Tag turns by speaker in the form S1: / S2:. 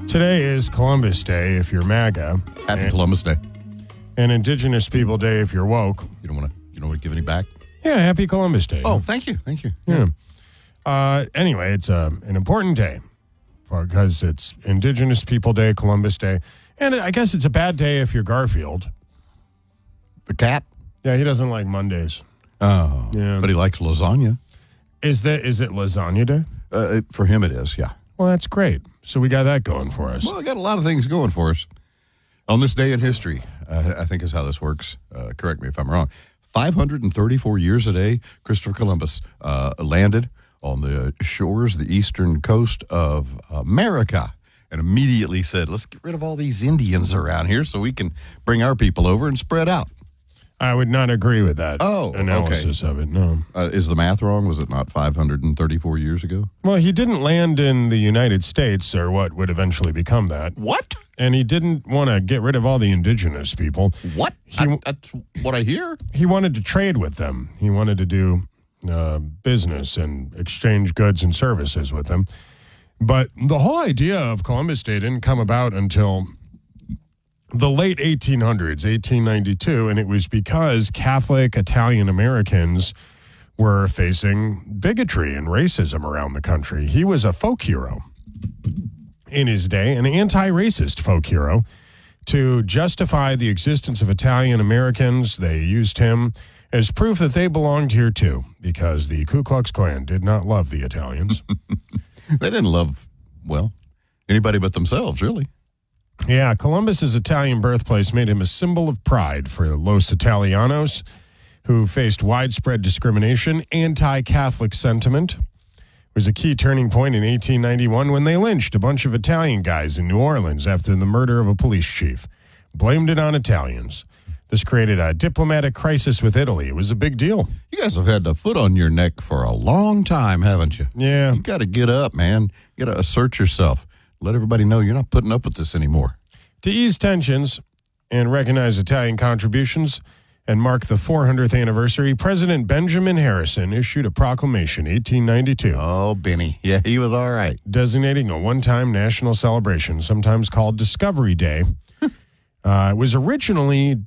S1: Today is Columbus Day if you're MAGA.
S2: Happy Columbus Day.
S1: And Indigenous People Day if you're woke.
S2: You don't want to give any back?
S1: Yeah, happy Columbus Day.
S2: Oh, thank you.
S1: Yeah. Anyway, it's an important day because it's Indigenous People Day, Columbus Day. And I guess it's a bad day if you're Garfield.
S2: The cat?
S1: Yeah, he doesn't like Mondays.
S2: Oh,
S1: Yeah.
S2: But he likes lasagna.
S1: Is it Lasagna Day?
S2: For him it is, yeah.
S1: Well, that's great. So we got that going for us.
S2: Well, I got a lot of things going for us. On this day in history, I think is how this works. Correct me if I'm wrong. 534 years today, Christopher Columbus landed on the shores, the eastern coast of America, and immediately said, let's get rid of all these Indians around here so we can bring our people over and spread out.
S1: I would not agree with that analysis of it, no.
S2: Is the math wrong? Was it not 534 years ago?
S1: Well, he didn't land in the United States, or what would eventually become that.
S2: What?
S1: And he didn't want to get rid of all the indigenous people.
S2: What? That's what I hear.
S1: He wanted to trade with them. He wanted to do business and exchange goods and services with them. But the whole idea of Columbus Day didn't come about until the late 1800s, 1892, and it was because Catholic Italian Americans were facing bigotry and racism around the country. He was a folk hero in his day, an anti-racist folk hero. To justify the existence of Italian Americans, they used him as proof that they belonged here too, because the Ku Klux Klan did not love the Italians.
S2: They didn't love, well, anybody but themselves, really.
S1: Yeah, Columbus's Italian birthplace made him a symbol of pride for Los Italianos, who faced widespread discrimination, anti-Catholic sentiment. It was a key turning point in 1891 when they lynched a bunch of Italian guys in New Orleans after the murder of a police chief. Blamed it on Italians. This created a diplomatic crisis with Italy. It was a big deal.
S2: You guys have had the foot on your neck for a long time, haven't you?
S1: Yeah.
S2: You got to get up, man. You got to assert yourself. Let everybody know you're not putting up with this anymore.
S1: To ease tensions and recognize Italian contributions and mark the 400th anniversary, President Benjamin Harrison issued a proclamation, 1892.
S2: Oh, Benny. Yeah, he was all right.
S1: Designating a one-time national celebration, sometimes called Discovery Day. It was originally